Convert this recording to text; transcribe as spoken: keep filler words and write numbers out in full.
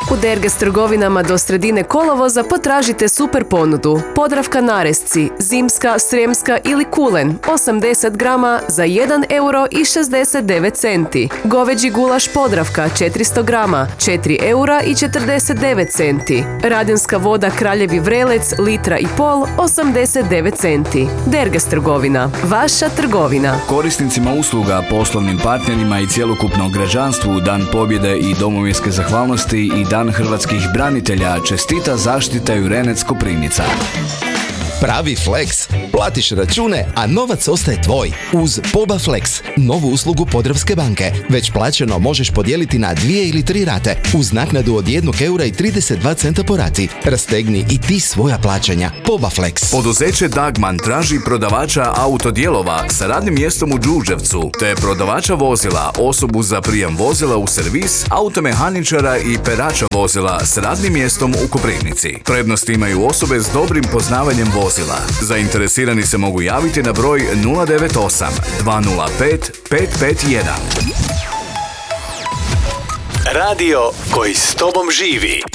U Derges trgovinama do sredine kolovoza potražite super ponudu. Podravka Naresci, zimska, srijemska ili kulen, osamdeset grama za jedan euro i šezdeset devet centi. Goveđi gulaš Podravka, četiristo grama, četiri eura i četrdeset devet centi. Radenska voda Kraljevi vrelec, litra i pol, osamdeset devet centi. Derges trgovina, vaša trgovina. Korisnicima usluga, poslovnim partnerima i cjelokupnom građanstvu u Dan pobjede i domovinske zahvalnosti i Dan hrvatskih branitelja čestita Zaštita Jurenec Koprivnica. Pravi Flex. Platiš račune, a novac ostaje tvoj. Uz Poba Flex, novu uslugu Podravske banke. Već plaćeno možeš podijeliti na dvije ili tri rate, uz naknadu od jednog eura i trideset dva centa po rati. Rastegni i ti svoja plaćanja. Poba Flex. Poduzeće Dagman traži prodavača autodijelova sa radnim mjestom u Đurđevcu, te prodavača vozila, osobu za prijem vozila u servis, automehaničara i perača vozila s radnim mjestom u Koprivnici. Prednost imaju osobe s dobrim poznavanjem vozila. Zainteresirani se mogu javiti na broj nula devet osam dva nula pet pet pet jedan. Radio koji s tobom živi.